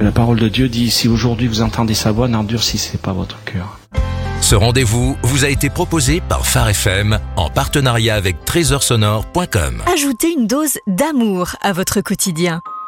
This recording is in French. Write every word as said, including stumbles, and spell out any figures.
La parole de Dieu dit, si aujourd'hui vous entendez sa voix, n'endurcissez pas votre cœur. Ce rendez-vous vous a été proposé par Phare F M en partenariat avec trésor sonore point com. Ajoutez une dose d'amour à votre quotidien.